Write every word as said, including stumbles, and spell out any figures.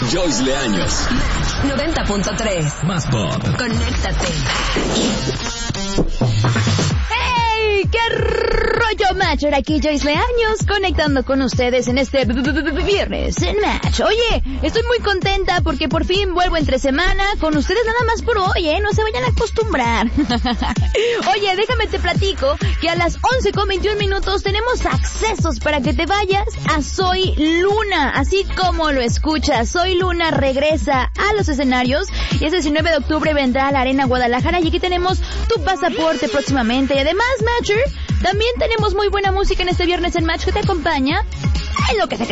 Joyce Leaños. noventa punto tres. Más pop. Conéctate. ¡Hey! ¡Qué rollo, Matcher! Aquí Joyce Leaños, conectando con ustedes en este viernes en Match. Oye, estoy muy contenta porque por fin vuelvo entre semana con ustedes nada más por hoy, ¿eh? No se vayan a acostumbrar. Oye, déjame te platico que a las once con veintiún minutos tenemos accesos para que te vayas a Soy Luna, así como lo escuchas. Soy Luna regresa a los escenarios y el diecinueve de octubre vendrá a la Arena Guadalajara y aquí tenemos tu pasaporte próximamente. Y además, Matcher, también tenemos muy buena música en este viernes en Match que te acompaña en lo que se